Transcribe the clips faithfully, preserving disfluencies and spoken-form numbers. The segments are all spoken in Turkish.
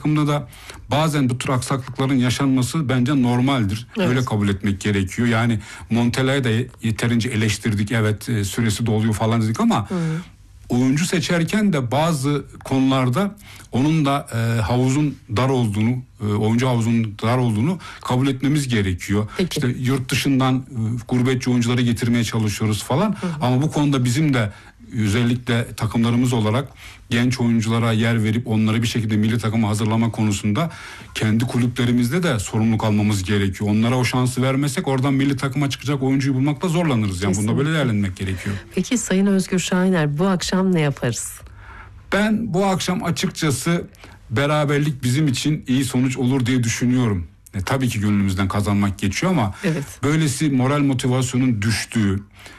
takımda da bazen bu tür aksaklıkların yaşanması bence normaldir. Evet. Öyle kabul etmek gerekiyor. Yani Montella'yı da yeterince eleştirdik. Evet, süresi doluyor falan dedik ama hı. oyuncu seçerken de bazı konularda onun da e, havuzun dar olduğunu, e, oyuncu havuzunun dar olduğunu kabul etmemiz gerekiyor. Peki. İşte yurt dışından e, gurbetçi oyuncuları getirmeye çalışıyoruz falan. Hı hı. Ama bu konuda bizim de özellikle takımlarımız olarak genç oyunculara yer verip onları bir şekilde milli takıma hazırlama konusunda kendi kulüplerimizde de sorumluluk almamız gerekiyor. Onlara o şansı vermesek oradan milli takıma çıkacak oyuncuyu bulmakta zorlanırız. Yani bunda böyle değerlendirmek gerekiyor. Peki Sayın Özgür Şahiner, bu akşam ne yaparız? Ben bu akşam açıkçası beraberlik bizim için iyi sonuç olur diye düşünüyorum. E, tabii ki gönlümüzden kazanmak geçiyor ama evet. böylesi moral motivasyonun düştüğü,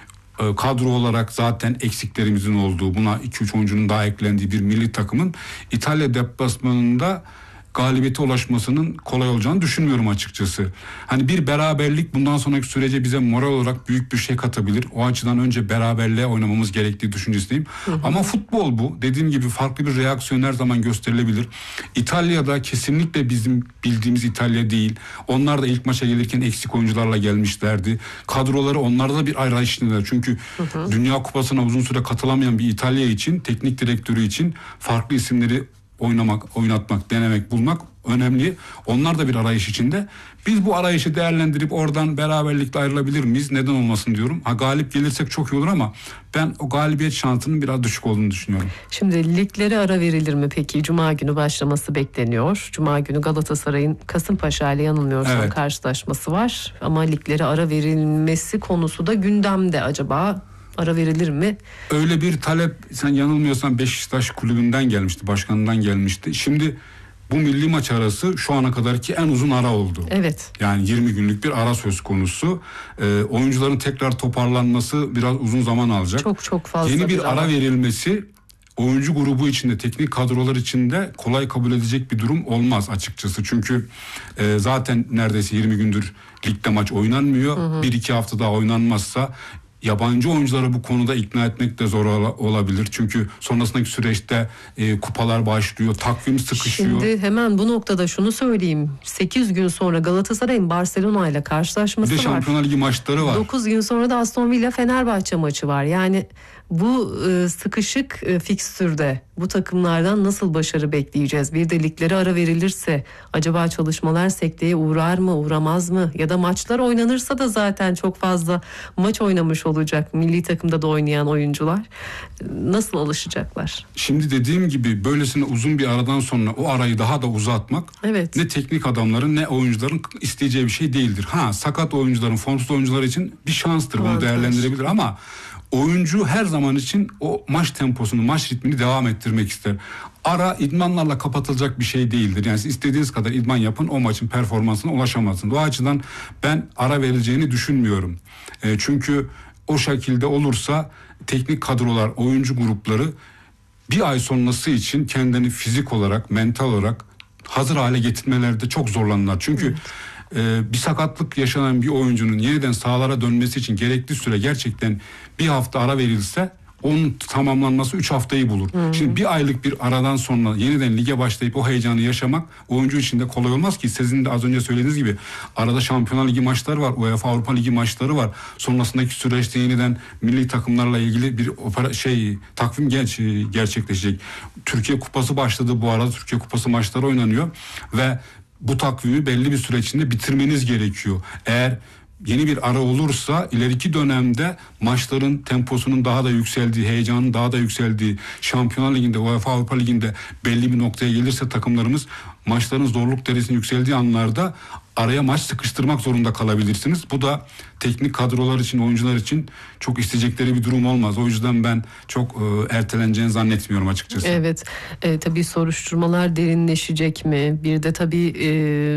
kadro olarak zaten eksiklerimizin olduğu, buna iki üç oyuncunun daha eklendiği bir milli takımın İtalya deplasmanında galibiyete ulaşmasının kolay olacağını düşünmüyorum açıkçası. Hani bir beraberlik bundan sonraki sürece bize moral olarak büyük bir şey katabilir. O açıdan önce beraberliğe oynamamız gerektiği düşüncesindeyim. Hı hı. Ama futbol bu. Dediğim gibi farklı bir reaksiyon her zaman gösterilebilir. İtalya'da kesinlikle bizim bildiğimiz İtalya değil. Onlar da ilk maça gelirken eksik oyuncularla gelmişlerdi. Kadroları onlarda da bir arayış içindeler. Çünkü hı hı. Dünya Kupası'na uzun süre katılamayan bir İtalya için, teknik direktörü için farklı isimleri oynamak, oynatmak, denemek, bulmak önemli. Onlar da bir arayış içinde. Biz bu arayışı değerlendirip oradan beraberlikle ayrılabilir miyiz? Neden olmasın diyorum. Ha, galip gelirsek çok iyi olur ama ben o galibiyet şansının biraz düşük olduğunu düşünüyorum. Şimdi liglere ara verilir mi peki? Cuma günü başlaması bekleniyor. Cuma günü Galatasaray'ın Kasımpaşa ile yanılmıyorsam evet. karşılaşması var. Ama liglere ara verilmesi konusu da gündemde acaba. Ara verilir mi? Öyle bir talep, sen yanılmıyorsan Beşiktaş kulübünden gelmişti, başkanından gelmişti. Şimdi bu milli maç arası şu ana kadarki en uzun ara oldu. Evet. Yani yirmi günlük bir ara söz konusu. Ee, oyuncuların tekrar toparlanması biraz uzun zaman alacak. Çok çok fazla. Yeni bir, bir ara verilmesi oyuncu grubu içinde, teknik kadrolar içinde kolay kabul edilecek bir durum olmaz açıkçası. Çünkü e, zaten neredeyse yirmi gündür ligde maç oynanmıyor. Hı hı. Bir iki hafta daha oynanmazsa yabancı oyuncuları bu konuda ikna etmek de zor olabilir. Çünkü sonrasındaki süreçte e, kupalar başlıyor, takvim sıkışıyor. Şimdi hemen bu noktada şunu söyleyeyim. sekiz gün sonra Galatasaray'ın Barcelona ile karşılaşması var. Bir de Şampiyonlar Ligi maçları var. dokuz gün sonra da Aston Villa Fenerbahçe maçı var. Yani bu e, sıkışık e, fikstürde bu takımlardan nasıl başarı bekleyeceğiz? Bir de liglere ara verilirse acaba çalışmalar sekteye uğrar mı, uğramaz mı? Ya da maçlar oynanırsa da zaten çok fazla maç oynamış olacak milli takımda da oynayan oyuncular. Nasıl alışacaklar? Şimdi dediğim gibi böylesine uzun bir aradan sonra o arayı daha da uzatmak evet. ne teknik adamların ne oyuncuların isteyeceği bir şey değildir. Ha, sakat oyuncuların, formsuz oyuncular için bir şanstır, bunu değerlendirebilir ama oyuncu her zaman için o maç temposunu, maç ritmini devam ettirmek ister. Ara idmanlarla kapatılacak bir şey değildir. Yani siz istediğiniz kadar idman yapın, o maçın performansına ulaşamazsınız. O açıdan ben ara verileceğini düşünmüyorum. E, çünkü o şekilde olursa teknik kadrolar, oyuncu grupları bir ay sonrası için kendini fizik olarak, mental olarak hazır hale getirmelerde çok zorlanırlar. Çünkü evet. Ee, bir sakatlık yaşanan bir oyuncunun yeniden sahalara dönmesi için gerekli süre gerçekten bir hafta ara verilse onun tamamlanması üç haftayı bulur. Hı hı. Şimdi bir aylık bir aradan sonra yeniden lige başlayıp o heyecanı yaşamak oyuncu için de kolay olmaz ki. Sizin de az önce söylediğiniz gibi arada Şampiyonlar Ligi maçları var, UEFA Avrupa Ligi maçları var. Sonrasındaki süreçte yeniden milli takımlarla ilgili bir opera, şey takvim ger- gerçekleşecek. Türkiye Kupası başladı bu arada. Türkiye Kupası maçları oynanıyor ve bu takvimi belli bir süre içinde bitirmeniz gerekiyor. Eğer yeni bir ara olursa ileriki dönemde maçların temposunun daha da yükseldiği, heyecanın daha da yükseldiği, Şampiyonlar Ligi'nde, UEFA Avrupa Ligi'nde belli bir noktaya gelirse takımlarımız maçların zorluk derecesinin yükseldiği anlarda araya maç sıkıştırmak zorunda kalabilirsiniz. Bu da teknik kadrolar için, oyuncular için çok isteyecekleri bir durum olmaz. O yüzden ben çok e, erteleneceğini zannetmiyorum açıkçası. Evet, e, tabii soruşturmalar derinleşecek mi? Bir de tabii e,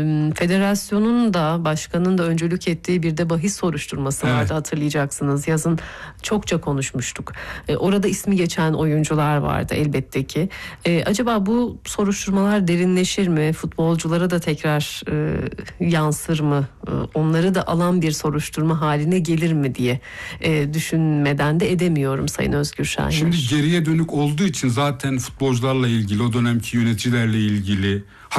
federasyonun da, başkanın da öncülük ettiği bir de bahis soruşturması evet. vardı, hatırlayacaksınız. Yazın çokça konuşmuştuk. E, orada ismi geçen oyuncular vardı elbette ki. E, acaba bu soruşturmalar derinleşir mi? Futbolculara da tekrar e, yansır mı? E, onları da alan bir soruşturma haline gelir mi diye e, düşünmeden de edemiyorum Sayın Özgür Şahiner. Şimdi geriye dönük olduğu için zaten futbolcularla ilgili, o dönemki yöneticilerle ilgili